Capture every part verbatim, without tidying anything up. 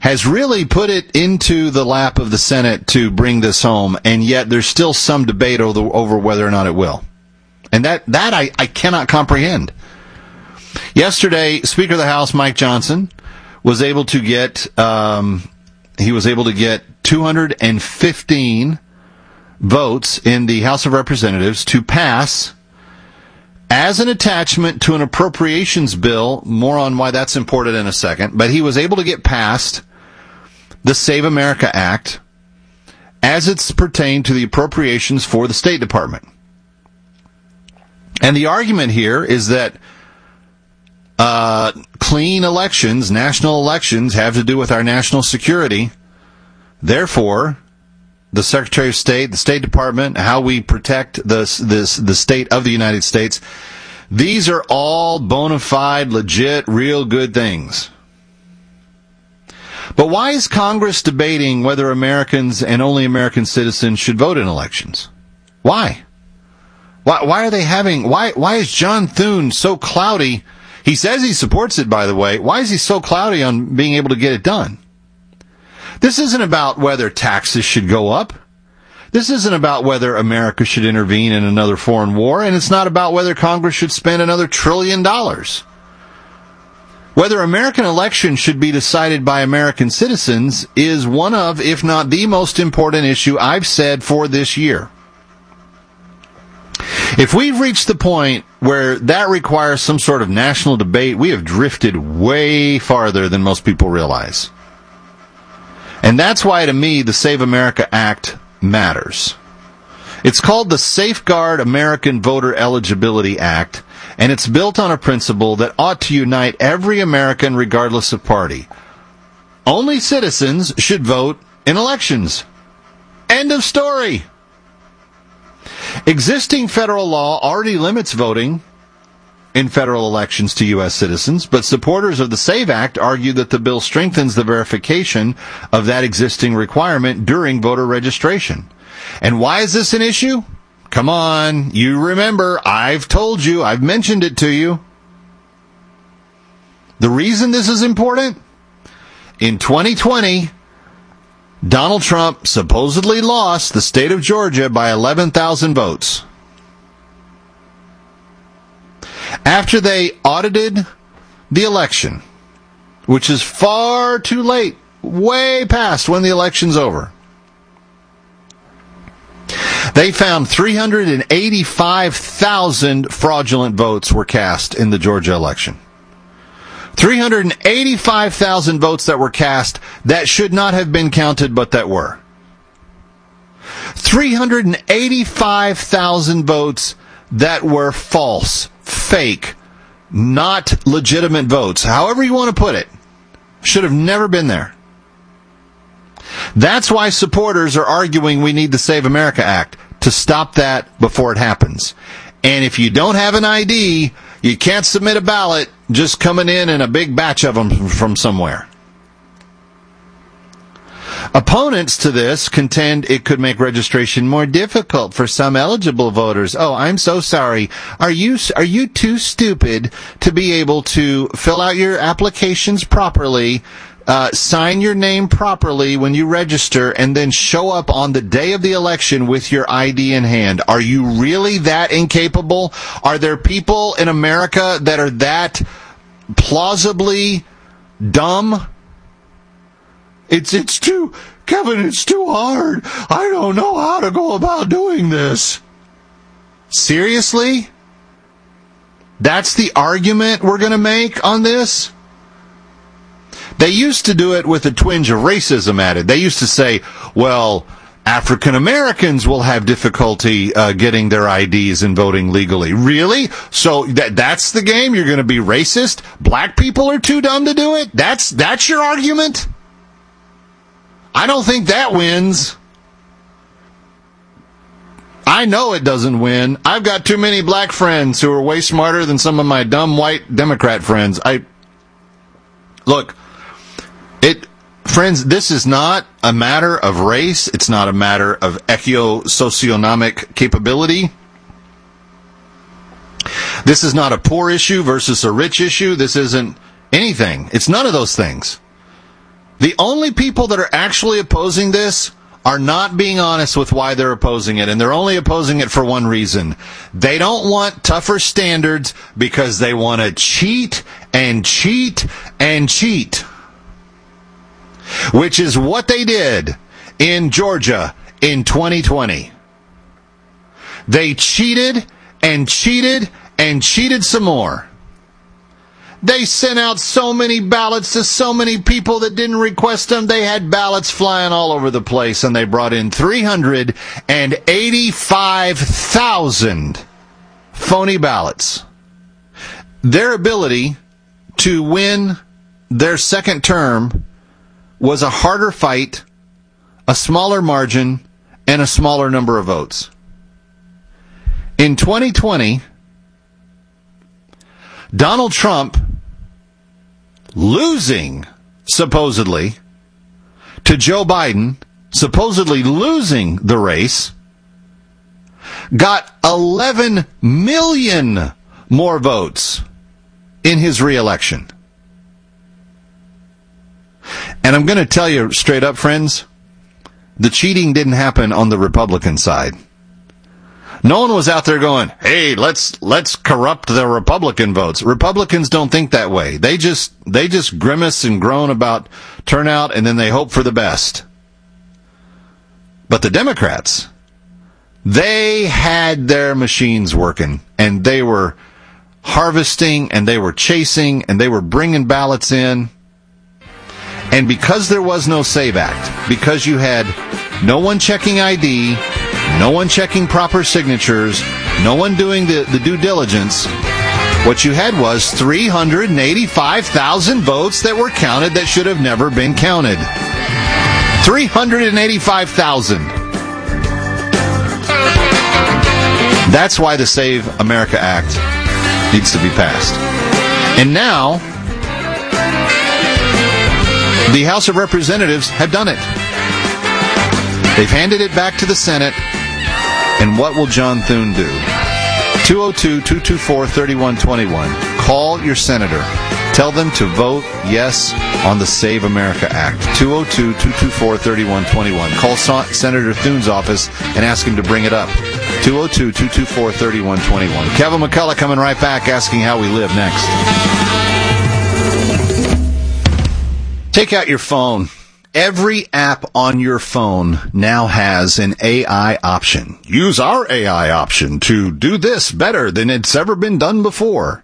has really put it into the lap of the Senate to bring this home, and yet there's still some debate over, over whether or not it will. And that, that I, I cannot comprehend. Yesterday, Speaker of the House, Mike Johnson, was able to get, um, he was able to get two hundred fifteen votes in the House of Representatives to pass as an attachment to an appropriations bill. More on why that's important in a second. But he was able to get passed the Save America Act as it's pertained to the appropriations for the State Department. And the argument here is that uh, clean elections, national elections, have to do with our national security. Therefore, the Secretary of State, the State Department, how we protect the, this, the state of the United States, these are all bona fide, legit, real good things. But why is Congress debating whether Americans and only American citizens should vote in elections? Why? Why, why are they having, why, why is John Thune so cloudy? He says he supports it, by the way. Why is he so cloudy on being able to get it done? This isn't about whether taxes should go up. This isn't about whether America should intervene in another foreign war, and it's not about whether Congress should spend another trillion dollars. Whether American elections should be decided by American citizens is one of, if not the most important issue I've said for this year. If we've reached the point where that requires some sort of national debate, we have drifted way farther than most people realize. And that's why, to me, the Save America Act matters. It's called the Safeguard American Voter Eligibility Act, and it's built on a principle that ought to unite every American regardless of party. Only citizens should vote in elections. End of story. Existing federal law already limits voting in federal elections to U S citizens, but supporters of the SAVE Act argue that the bill strengthens the verification of that existing requirement during voter registration. And why is this an issue? Come on, you remember, I've told you, I've mentioned it to you. The reason this is important? In twenty twenty, Donald Trump supposedly lost the state of Georgia by eleven thousand votes. After they audited the election, which is far too late, way past when the election's over, they found three hundred eighty-five thousand fraudulent votes were cast in the Georgia election. three hundred eighty-five thousand votes that were cast that should not have been counted, but that were. three hundred eighty-five thousand votes that were false, fake, not legitimate votes, however you want to put it, should have never been there. That's why supporters are arguing we need the Save America Act to stop that before it happens. And if you don't have an I D, you can't submit a ballot just coming in in a big batch of them from somewhere. Opponents to this contend it could make registration more difficult for some eligible voters. Oh, I'm so sorry. Are you are you too stupid to be able to fill out your applications properly, uh, sign your name properly when you register, and then show up on the day of the election with your I D in hand? Are you really that incapable? Are there people in America that are that plausibly dumb? It's it's too, Kevin, it's too hard. I don't know how to go about doing this. Seriously? That's the argument we're going to make on this? They used to do it with a twinge of racism added. They used to say, well, African Americans will have difficulty uh, getting their I Ds and voting legally. Really? So that that's the game? You're going to be racist? Black people are too dumb to do it? That's that's your argument? I don't think that wins. I know it doesn't win. I've got too many black friends who are way smarter than some of my dumb white Democrat friends. I look, it friends, this is not a matter of race. It's not a matter of eco-socioeconomic capability. This is not a poor issue versus a rich issue. This isn't anything. It's none of those things. The only people that are actually opposing this are not being honest with why they're opposing it, and they're only opposing it for one reason. They don't want tougher standards because they want to cheat and cheat and cheat, which is what they did in Georgia in twenty twenty. They cheated and cheated and cheated some more. They sent out so many ballots to so many people that didn't request them. They had ballots flying all over the place, and they brought in three hundred eighty-five thousand phony ballots. Their ability to win their second term was a harder fight, a smaller margin, and a smaller number of votes. In twenty twenty, Donald Trump, losing, supposedly, to Joe Biden, supposedly losing the race, got eleven million more votes in his reelection. And I'm going to tell you straight up, friends, the cheating didn't happen on the Republican side. No one was out there going, hey, let's let's corrupt the Republican votes. Republicans don't think that way. They just they just grimace and groan about turnout, and then they hope for the best. But the Democrats, they had their machines working, and they were harvesting, and they were chasing, and they were bringing ballots in. And because there was no SAVE Act, because you had no one checking I D, no one checking proper signatures, no one doing the, the due diligence, what you had was three hundred eighty-five thousand votes that were counted that should have never been counted. three hundred eighty-five thousand. That's why the Save America Act needs to be passed. And now, the House of Representatives have done it. They've handed it back to the Senate. And what will John Thune do? two oh two, two two four, three one two one. Call your senator. Tell them to vote yes on the Save America Act. two oh two, two two four, three one two one. Call so- Senator Thune's office and ask him to bring it up. two oh two, two two four, three one two one. Kevin McCullough coming right back, asking how we live next. Take out your phone. Every app on your phone now has an A I option. Use our A I option to do this better than it's ever been done before.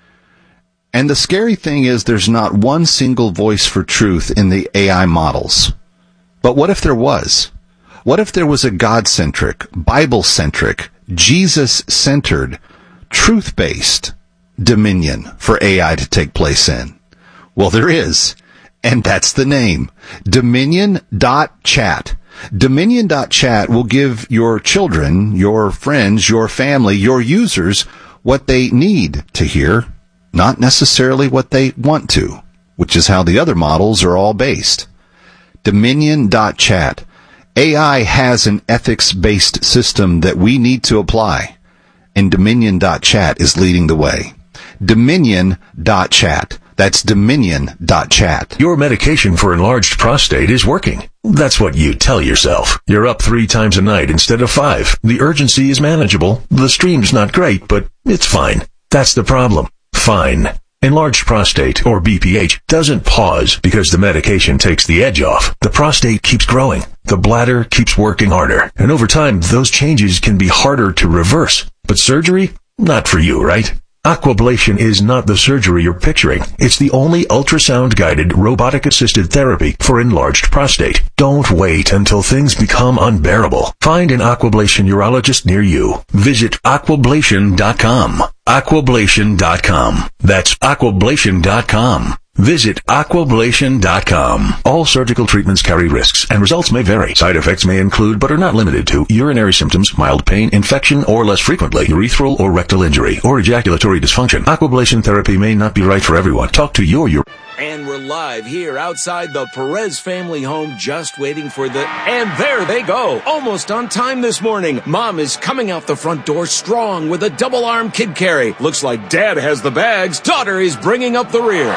And the scary thing is there's not one single voice for truth in the A I models. But what if there was? What if there was a God-centric, Bible-centric, Jesus-centered, truth-based dominion for A I to take place in? Well, there is. And that's the name, Dominion dot chat. Dominion dot chat will give your children, your friends, your family, your users what they need to hear, not necessarily what they want to, which is how the other models are all based. Dominion dot chat. A I has an ethics-based system that we need to apply, and Dominion dot chat is leading the way. Dominion dot chat. That's Dominion dot chat. Your medication for enlarged prostate is working. That's what you tell yourself. You're up three times a night instead of five. The urgency is manageable. The stream's not great, but it's fine. That's the problem. Fine. Enlarged prostate, or B P H, doesn't pause because the medication takes the edge off. The prostate keeps growing. The bladder keeps working harder. And over time, those changes can be harder to reverse. But surgery? Not for you, right? Aquablation is not the surgery you're picturing. It's the only ultrasound-guided, robotic-assisted therapy for enlarged prostate. Don't wait until things become unbearable. Find an Aquablation urologist near you. Visit aquablation dot com. aquablation dot com. That's aquablation dot com. Visit aquablation dot com. All surgical treatments carry risks, and results may vary. Side effects may include, but are not limited to, urinary symptoms, mild pain, infection, or less frequently, urethral or rectal injury, or ejaculatory dysfunction. Aquablation therapy may not be right for everyone. Talk to your ur- And we're live here outside the Perez family home, just waiting for the... And there they go, almost on time this morning. Mom is coming out the front door strong with a double-arm kid carry. Looks like Dad has the bags. Daughter is bringing up the rear.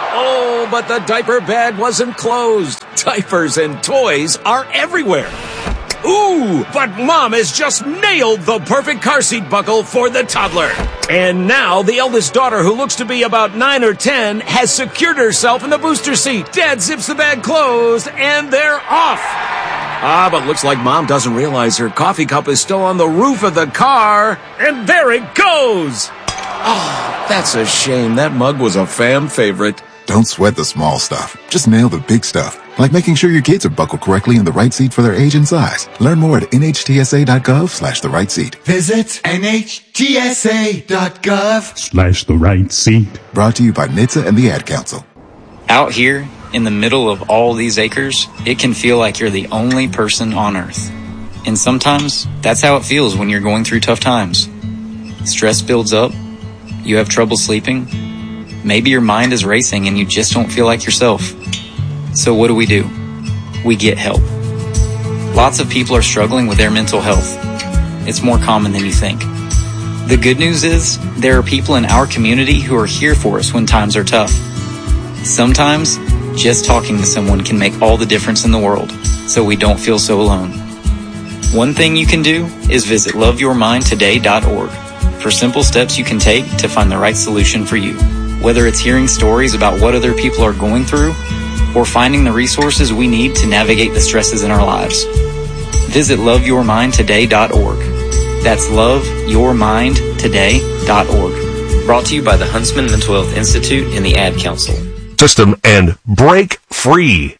Oh, but the diaper bag wasn't closed. Diapers and toys are everywhere. Ooh, but Mom has just nailed the perfect car seat buckle for the toddler. And now the eldest daughter, who looks to be about nine or ten, has secured herself in the booster seat. Dad zips the bag closed, and they're off. Ah, but looks like Mom doesn't realize her coffee cup is still on the roof of the car. And there it goes. Oh, that's a shame. That mug was a fam favorite. Don't sweat the small stuff. Just nail the big stuff, like making sure your kids are buckled correctly in the right seat for their age and size. Learn more at nhtsa.gov slash the right seat. Visit nhtsa.gov slash the right seat. Brought to you by N H T S A and the Ad Council. Out here, in the middle of all these acres, it can feel like you're the only person on Earth. And sometimes, that's how it feels when you're going through tough times. Stress builds up. You have trouble sleeping. Maybe your mind is racing and you just don't feel like yourself. So what do we do? We get help. Lots of people are struggling with their mental health. It's more common than you think. The good news is there are people in our community who are here for us when times are tough. Sometimes, just talking to someone can make all the difference in the world, so we don't feel so alone. One thing you can do is visit love your mind today dot org for simple steps you can take to find the right solution for you. Whether it's hearing stories about what other people are going through or finding the resources we need to navigate the stresses in our lives. Visit love your mind today dot org. That's love your mind today dot org. Brought to you by the Huntsman Mental Health Institute and the Ad Council. System and break free.